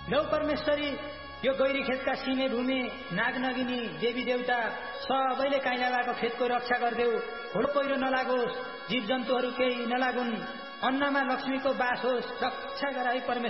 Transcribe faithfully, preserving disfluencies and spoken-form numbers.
लौ परमेश्वरी, यो गैरी खेतका सिमे भूमि, नागनगिनी, देवी देवता सबैले काइलाबाको खेतको रक्षा गरिदेऊ। घोडो पहिरो नलागोस्, जीव जन्तुहरू केही नलागुन्, अन्नमा लक्ष्मीको बास होस्, रक्षा गराई परमेश्वरी।